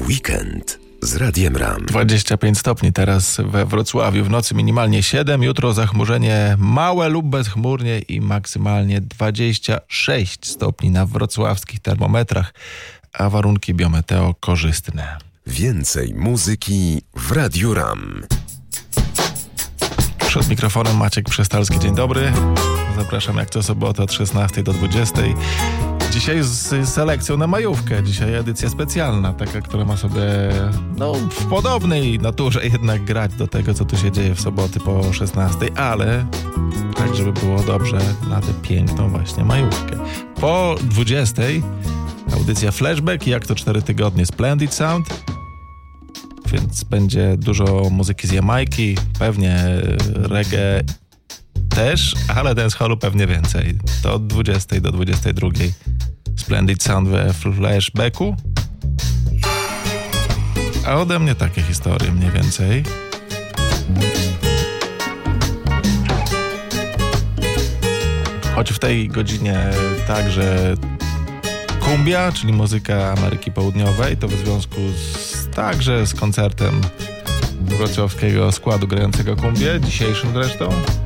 Weekend z Radiem RAM. 25 stopni teraz we Wrocławiu, w nocy minimalnie 7, jutro zachmurzenie małe lub bezchmurnie i maksymalnie 26 stopni na wrocławskich termometrach, a warunki biometeo korzystne. Więcej muzyki w Radiu RAM. Przed mikrofonem Maciek Przestalski, dzień dobry. Zapraszam jak co sobotę od 16 do 20. Dzisiaj z selekcją na majówkę. Dzisiaj edycja specjalna, taka, która ma sobie w podobnej naturze jednak grać do tego, co tu się dzieje w soboty po 16, ale tak, żeby było dobrze na tę piękną właśnie majówkę. Po 20 audycja Flashback, jak to 4 tygodnie Splendid Sound, więc będzie dużo muzyki z Jamajki, pewnie reggae też, ale dancehallu pewnie więcej. To od 20 do 22 Splendid Sound we Flashbacku. A ode mnie takie historie mniej więcej. Choć w tej godzinie także kumbia, czyli muzyka Ameryki Południowej, to w związku także z koncertem wrocławskiego składu grającego kumbię, dzisiejszym zresztą.